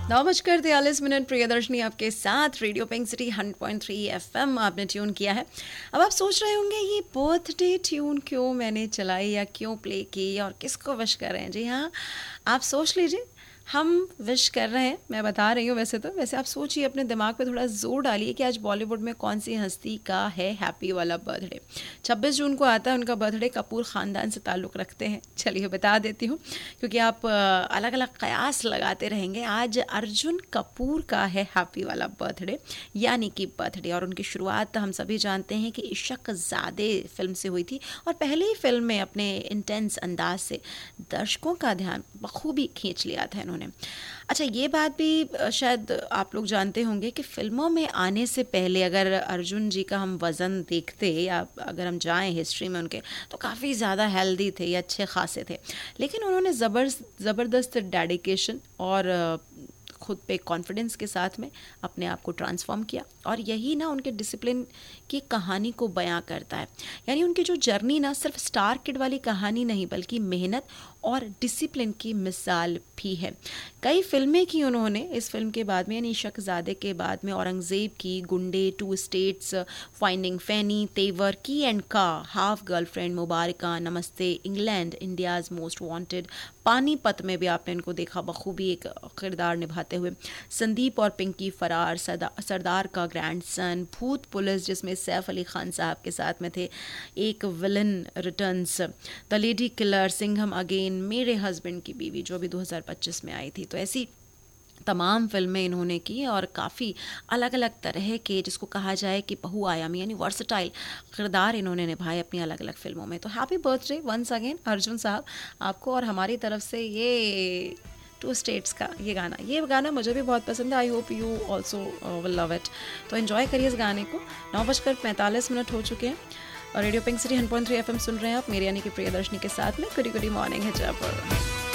9:43 प्रियदर्शनी आपके साथ radio pink city 100.3 FM आपने ट्यून किया है। अब आप सोच रहे होंगे ये बर्थडे ट्यून क्यों मैंने चलाई या क्यों प्ले की और किसको विश कर रहे हैं। जी हाँ, आप सोच लीजिए, हम विश कर रहे हैं। मैं बता रही हूँ वैसे आप सोचिए, अपने दिमाग पे थोड़ा जोर डालिए कि आज बॉलीवुड में कौन सी हस्ती का है हैप्पी वाला बर्थडे। 26 जून को आता है उनका बर्थडे। कपूर ख़ानदान से ताल्लुक़ रखते हैं। चलिए बता देती हूँ, क्योंकि आप अलग अलग कयास लगाते रहेंगे। आज अर्जुन कपूर का है हैप्पी वाला बर्थडे, यानी कि बर्थडे। और उनकी शुरुआत हम सभी जानते हैं कि इश्क ज़ादे फिल्म से हुई थी, और पहले ही फिल्म में अपने इंटेंस अंदाज से दर्शकों का ध्यान बखूबी खींच लिया था इन्होंने। अच्छा, ये बात भी शायद आप लोग जानते होंगे कि फिल्मों में आने से पहले अगर अर्जुन जी का हम वज़न देखते या अगर हम जाएं हिस्ट्री में उनके, तो काफ़ी ज़्यादा हेल्दी थे या अच्छे खासे थे। लेकिन उन्होंने ज़बरदस्त डेडिकेशन और खुद पे कॉन्फिडेंस के साथ में अपने आप को ट्रांसफॉर्म किया, और यही ना उनके डिसिप्लिन की कहानी को बयां करता है। यानी उनकी जो जर्नी ना सिर्फ स्टार किड वाली कहानी नहीं, बल्कि मेहनत और डिसिप्लिन की मिसाल भी है। कई फिल्में की उन्होंने इस फिल्म के बाद में, यानी इश्क ज़ादे के बाद में औरंगज़ेब की, गुंडे, 2 स्टेट्स, फाइंडिंग फैनी, तेवर, की एंड का, हाफ गर्लफ्रेंड, मुबारका, नमस्ते, England, India's most wanted, Panipat में भी आपने इनको देखा बखूबी एक किरदार निभाते हुए, संदीप और पिंकी, फरार, सरदार का ग्रैंडसन, भूत पुलिस जिसमें सैफ अली खान साहब के साथ में थे, एक villain returns, the lady killer, Singham again, मेरे हस्बैंड की बीवी जो भी 2025 में आई थी। तो ऐसी तमाम फिल्में इन्होंने की और काफ़ी अलग अलग तरह के, जिसको कहा जाए कि बहुआयामी यानी वर्सटाइल किरदार इन्होंने निभाए अपनी अलग अलग फिल्मों में। तो happy birthday once again Arjun साहब आपको, और हमारी तरफ से ये 2 स्टेट्स का ये गाना मुझे भी बहुत पसंद है। I hope you also will love it. तो एंजॉय करिए इस गाने को। 9:45 हो चुके हैं और रेडियो पिंक सिटी 100.3 FM सुन रहे हैं आप, मेरे यानी कि प्रियदर्शनी के साथ में। गुडी गुडी मॉर्निंग है जयपुर।